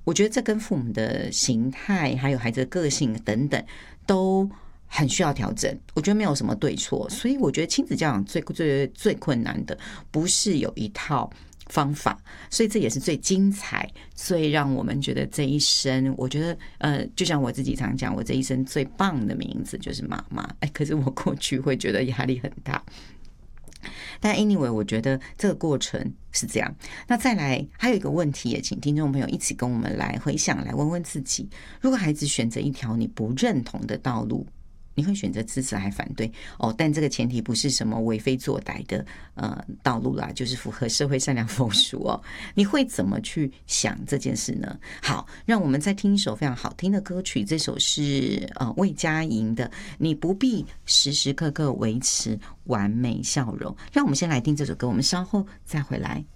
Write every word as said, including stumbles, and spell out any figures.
我觉得这跟父母的形态还有孩子的个性等等都很需要调整，我觉得没有什么对错，所以我觉得亲子教养最最最困难的不是有一套方法，所以这也是最精彩，最让我们觉得这一生，我觉得呃，就像我自己常讲，我这一生最棒的名字就是妈妈。哎，可是我过去会觉得压力很大。但 anyway 我觉得这个过程是这样。那再来还有一个问题，也请听众朋友一起跟我们来回想，来问问自己，如果孩子选择一条你不认同的道路，你会选择支持还反对？哦，但这个前提不是什么为非作歹的呃道路啦，就是符合社会善良风俗哦。你会怎么去想这件事呢？好，让我们再听一首非常好听的歌曲，这首是呃魏佳莹的《你不必时时刻刻维持完美笑容》。让我们先来听这首歌，我们稍后再回来。